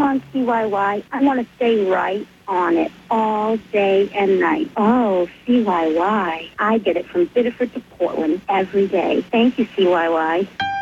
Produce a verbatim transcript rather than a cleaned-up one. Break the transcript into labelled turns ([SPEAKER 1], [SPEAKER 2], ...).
[SPEAKER 1] on C Y Y. I want to stay right on it all day and night. Oh, C Y Y. I get it from Biddeford to Portland every day. Thank you, C Y Y.